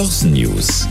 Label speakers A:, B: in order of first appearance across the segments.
A: Börsennews.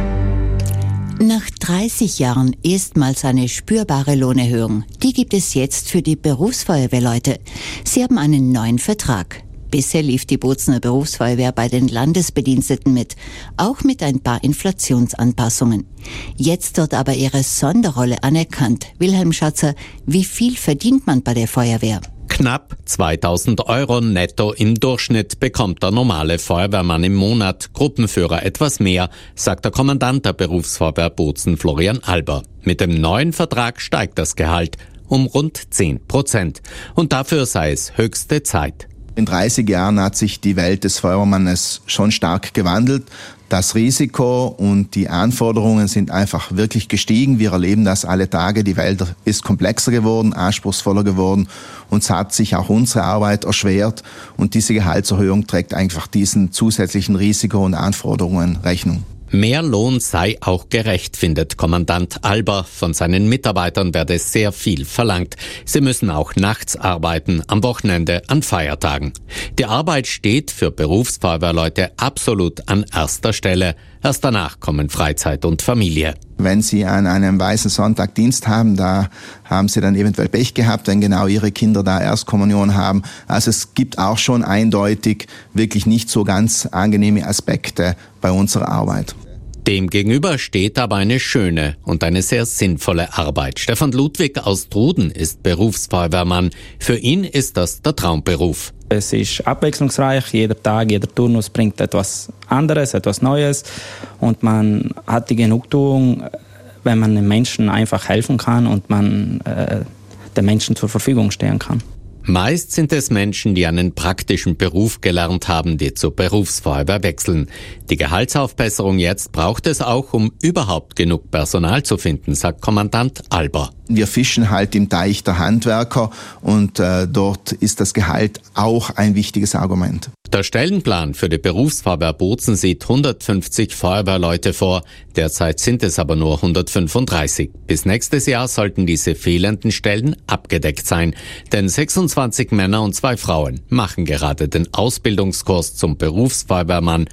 B: Nach 30 Jahren erstmals eine spürbare Lohnerhöhung. Die gibt es jetzt für die Berufsfeuerwehrleute. Sie haben einen neuen Vertrag. Bisher lief die Bozener Berufsfeuerwehr bei den Landesbediensteten mit, auch mit ein paar Inflationsanpassungen. Jetzt wird aber ihre Sonderrolle anerkannt. Wilhelm Schatzer, wie viel verdient man bei der Feuerwehr?
C: Knapp 2.000 Euro netto im Durchschnitt bekommt der normale Feuerwehrmann im Monat, Gruppenführer etwas mehr, sagt der Kommandant der Berufsfeuerwehr Bozen, Florian Alber. Mit dem neuen Vertrag steigt das Gehalt um rund 10%. Und dafür sei es höchste Zeit.
D: In 30 Jahren hat sich die Welt des Feuerwehrmannes schon stark gewandelt. Das Risiko und die Anforderungen sind einfach wirklich gestiegen. Wir erleben das alle Tage. Die Welt ist komplexer geworden, anspruchsvoller geworden. Und es hat sich auch unsere Arbeit erschwert. Und diese Gehaltserhöhung trägt einfach diesen zusätzlichen Risiko und Anforderungen Rechnung.
C: Mehr Lohn sei auch gerecht, findet Kommandant Alber. Von seinen Mitarbeitern werde sehr viel verlangt. Sie müssen auch nachts arbeiten, am Wochenende, an Feiertagen. Die Arbeit steht für Berufsfeuerwehrleute absolut an erster Stelle. Erst danach kommen Freizeit und Familie.
D: Wenn Sie an einem weißen Sonntag Dienst haben, da haben Sie dann eventuell Pech gehabt, wenn genau Ihre Kinder da Erstkommunion haben. Also es gibt auch schon eindeutig wirklich nicht so ganz angenehme Aspekte bei unserer Arbeit.
C: Demgegenüber steht aber eine schöne und eine sehr sinnvolle Arbeit. Stefan Ludwig aus Truden ist Berufsfeuerwehrmann. Für ihn ist das der Traumberuf.
E: Es ist abwechslungsreich, jeder Tag, jeder Turnus bringt etwas anderes, etwas Neues und man hat die Genugtuung, wenn man den Menschen einfach helfen kann und man den Menschen zur Verfügung stehen kann.
C: Meist sind es Menschen, die einen praktischen Beruf gelernt haben, die zur Berufsfeuerwehr wechseln. Die Gehaltsaufbesserung jetzt braucht es auch, um überhaupt genug Personal zu finden, sagt Kommandant Alber.
D: Wir fischen halt im Teich der Handwerker und dort ist das Gehalt auch ein wichtiges Argument.
C: Der Stellenplan für die Berufsfeuerwehr Bozen sieht 150 Feuerwehrleute vor. Derzeit sind es aber nur 135. Bis nächstes Jahr sollten diese fehlenden Stellen abgedeckt sein. Denn 26 Männer und 2 Frauen machen gerade den Ausbildungskurs zum Berufsfeuerwehrmann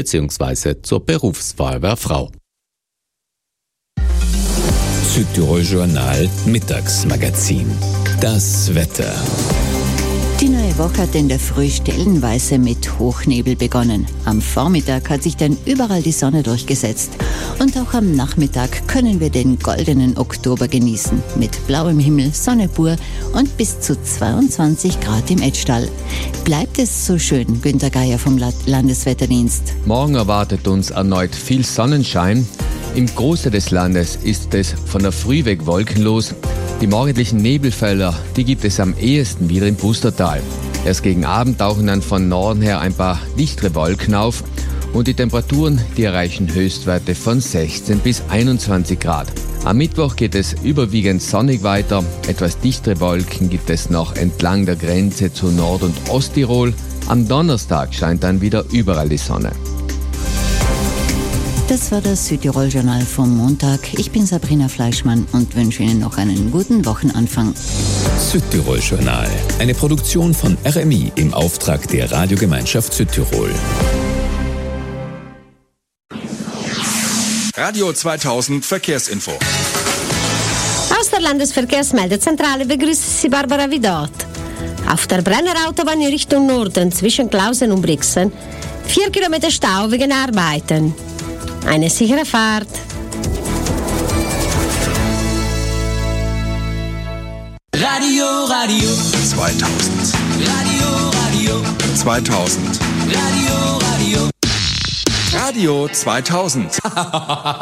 C: bzw. zur Berufsfeuerwehrfrau.
A: Südtirol Journal Mittagsmagazin. Das Wetter.
B: Die neue Woche hat in der Früh stellenweise mit Hochnebel begonnen. Am Vormittag hat sich dann überall die Sonne durchgesetzt. Und auch am Nachmittag können wir den goldenen Oktober genießen. Mit blauem Himmel, Sonne pur und bis zu 22 Grad im Etschtal. Bleibt es so schön, Günter Geier vom Landeswetterdienst.
F: Morgen erwartet uns erneut viel Sonnenschein. Im Großteil des Landes ist es von der Früh weg wolkenlos. Die morgendlichen Nebelfelder, die gibt es am ehesten wieder im Pustertal. Erst gegen Abend tauchen dann von Norden her ein paar dichtere Wolken auf und die Temperaturen, die erreichen Höchstwerte von 16 bis 21 Grad. Am Mittwoch geht es überwiegend sonnig weiter. Etwas dichtere Wolken gibt es noch entlang der Grenze zu Nord- und Osttirol. Am Donnerstag scheint dann wieder überall die Sonne.
B: Das war das Südtirol-Journal vom Montag. Ich bin Sabrina Fleischmann und wünsche Ihnen noch einen guten Wochenanfang.
A: Südtirol-Journal, eine Produktion von RMI im Auftrag der Radiogemeinschaft Südtirol.
G: Radio 2000 Verkehrsinfo.
H: Aus der Landesverkehrsmeldezentrale begrüßt Sie Barbara Vidot. Auf der Brenner Autobahn in Richtung Norden zwischen Klausen und Brixen 4 Kilometer Stau wegen Arbeiten. Eine sichere Fahrt.
I: Radio
G: 2000.
I: Radio
G: 2000.
I: Radio
G: Radio 2000.